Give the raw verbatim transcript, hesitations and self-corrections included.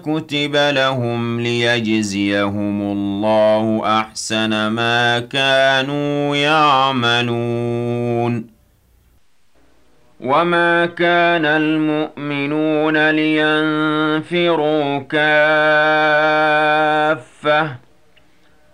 كُتِبَ لَهُمْ لِيَجْزِيَهُمُ اللَّهُ أَحْسَنَ مَا كَانُوا يَعْمَلُونَ وَمَا كَانَ الْمُؤْمِنُونَ لِيَنفِرُوا كَافَّةً